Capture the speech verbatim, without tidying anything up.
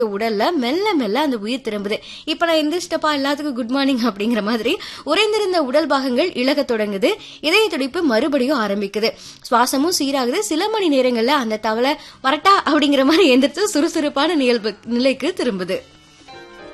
உடல்ல மெல்ல மெல்ல அந்த உயிர் திரும்புது. இப்ப நான் எந்திரிச்சிட்டப்பா எல்லாத்துக்கும் குட் மார்னிங் அப்படிங்கிற மாதிரி உறைந்திருந்த உடல் பாகங்கள் இழக தொடங்குது. இதய துடிப்பு மறுபடியும் ஆரம்பிக்குது. சுவாசமும் சீராகுது. சில மணி நேரங்கள்ல அந்த தவளை வரட்டா அப்படிங்கிற மாதிரி எந்திரிச்சு சுறுசுறுப்பான நிகழ்வு நிலைக்கு திரும்புது.